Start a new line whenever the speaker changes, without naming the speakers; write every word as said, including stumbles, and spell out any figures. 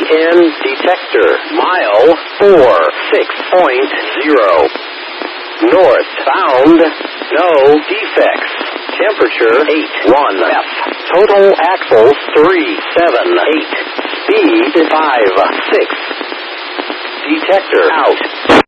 N detector. Mile four six point zero. Northbound, no defects. Temperature eight one F. Total axles three seven eight. Speed five six. Detector out.